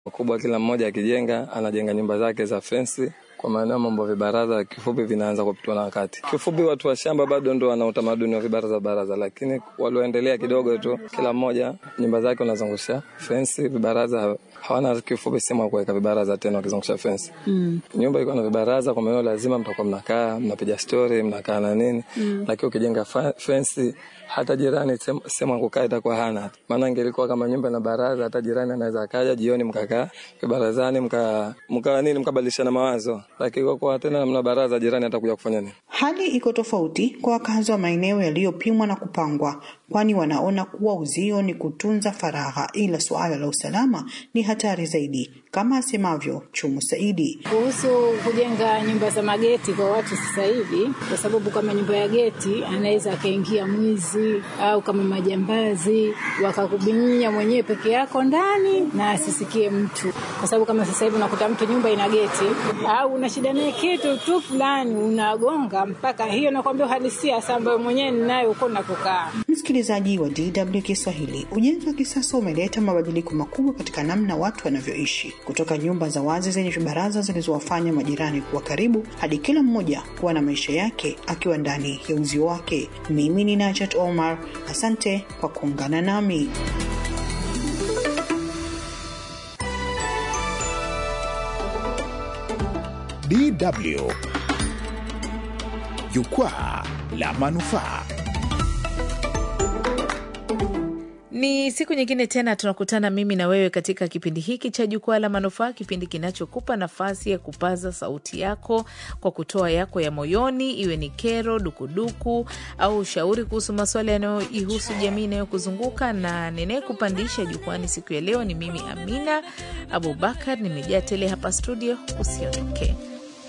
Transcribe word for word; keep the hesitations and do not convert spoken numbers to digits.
kubwa, kila mmoja akijenga anajenga nyumba zake za fence. Kwa maana mambo vibaraza kifupi vinaanza kupitwa na wakati. Kifupi watu wa shamba bado ndio wana utamaduni wa vibaraza baraza, lakini walioendelea kidogo tu kila mmoja nyumba zake unazungusha fence. Vibaraza hawana kifupi sema kuweka vibaraza tena wakizungusha fence. Mm. Nyumba iko na vibaraza, kwa maana lazima mtakuwa mnakaa, mnapiga story, mnakaa na nini. Mm. Lakini ukijenga fence hata jirani sema kukaa itakuwa hana. Maana ingelikuwa kama nyumba na baraza, hata jirani anaweza akaja jioni mkakaa kibarazani mka mka nini mkabadilishana mawazo. Lakini kwa tena mna baraza, jirani atakuja kufanya nini? Hali iko tofauti kwa wakazi wa maeneo yaliyopimwa na kupangwa, kwani wanaona kuwa uzio ni kutunza faragha, ila suala la usalama ni hatari zaidi, kama asemavyo Chumu Saidi. Kuhusu kujenga nyumba za mageti kwa watu sasa hivi, kwa sababu kama nyumba ya geti anaweza akaingia mwizi au kama majambazi wakakubinyia mwenyewe peke yako ndani na asisikie mtu. Kwa sababu kama sasa hivi unakuta mtu nyumba ina geti au una shida naye kitu tu fulani unagonga mpaka hiyo nakwambia halisia ambayo mwenyewe ninayo uko na kukaa. Msikilizaji wa D W Kiswahili, ujenzi wa kisasa umeleta mabadiliko makubwa katika namna watu wanavyoishi, kutoka nyumba za wazi zenye vibaraza zilizowafanya majirani kuwa karibu hadi kila mmoja kuwa na maisha yake akiwa ndani ya uzio wake. Mimi ni Najat Omar, asante kwa kuungana nami. D W Jukwaa la Manufaa. Ni siku nyingine tena tunakutana mimi na wewe katika kipindi hiki cha Jukwaa la Manufaa, kipindi kinachokupa nafasi ya kupaza sauti yako kwa kutoa yako ya moyoni, iwe ni kero, dukuduku au ushauri kuhusu masuala yanayoihusu jamii inayokuzunguka. Na nene kupandisha jukwani siku ya leo ni mimi Amina Abubakar, nimejaa tele hapa studio, usiondoke.